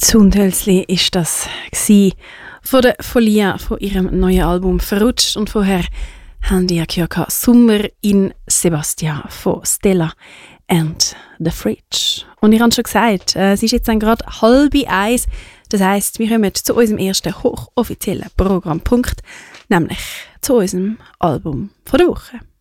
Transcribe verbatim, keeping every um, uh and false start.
Zundhölzli ist das gsi von der Folia von ihrem neuen Album «Verrutscht». Und vorher haben die ja gehört «Sommer in Sebastian» von Stella and the Fridge. Und ich habe schon gesagt, äh, es ist jetzt dann gerade halb eins. Das heisst, wir kommen zu unserem ersten hochoffiziellen Programmpunkt, nämlich zu unserem Album von der Woche.